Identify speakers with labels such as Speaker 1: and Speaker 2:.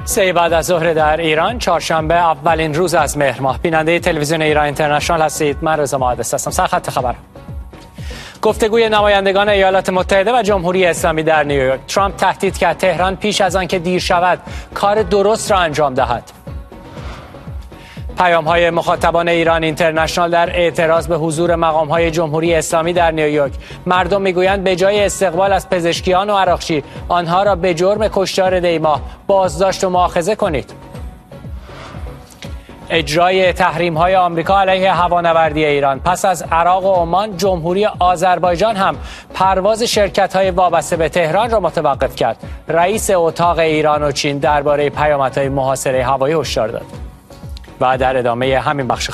Speaker 1: 3 بعد از ظهر در ایران، چهارشنبه اولین روز از مهر ماه. بیننده تلویزیون ایران اینترنشنال هستید. من رضا محدث هستم. سرخط خبر. گفتگوی نمایندگان ایالات متحده و جمهوری اسلامی در نیویورک. ترامپ تهدید کرد تهران پیش از آن که دیر شود کار درست را انجام دهد. پیام‌های مخاطبان ایران اینترنشنال در اعتراض به حضور مقام‌های جمهوری اسلامی در نیویورک. مردم میگویند به جای استقبال از پزشکیان و عراقچی، آنها را به جرم کشتار دیما بازداشت و مؤاخذه کنید. اجرای تحریم‌های آمریکا علیه هوانوردی ایران. پس از عراق و عمان، جمهوری آذربایجان هم پرواز شرکت‌های وابسته به تهران را متوقف کرد. رئیس اتاق ایران و چین درباره پیامدهای محاصره هوایی هشدار داد. و در ادامه همین بخش